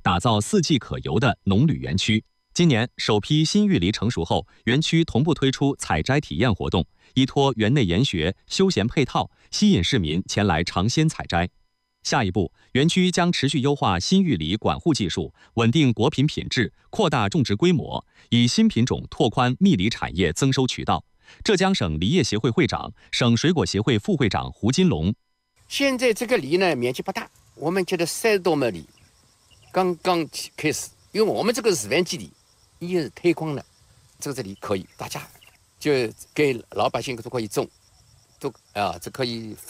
打造四季可游的农旅园区。今年首批新玉梨成熟后，园区同步推出采摘体验活动，依托园内研学、休闲配套，吸引市民前来尝鲜采摘。下一步，园区将持续优化新玉梨管护技术，稳定果品品质，扩大种植规模，以新品种拓宽蜜梨产业增收渠道。浙江省梨业协会会长、省水果协会副会长胡金龙： 现在这个梨呢面积不大，我们觉得30多亩梨，刚刚开始，因为我们这个示范基地也是推广的，这里可以，大家就给老百姓都可以种，这可以。